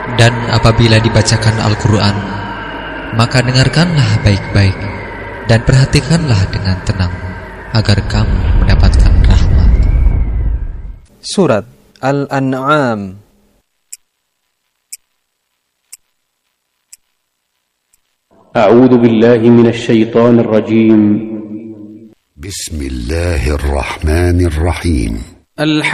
Dan apabila dibacakan Al-Quran, maka dengarkanlah baik-baik dan perhatikanlah dengan tenang, agar kamu mendapatkan rahmat. Surat Al-An'am. A'udzu billahi minasy syaithanir rajim. Bismillahirrahmanirrahim.